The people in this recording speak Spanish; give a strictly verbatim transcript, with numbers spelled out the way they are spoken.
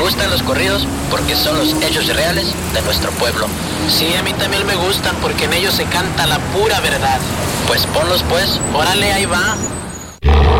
gustan los corridos porque son los hechos reales de nuestro pueblo. Sí, a mí también me gustan porque en ellos se canta la pura verdad. Pues ponlos pues, Órale, ahí va.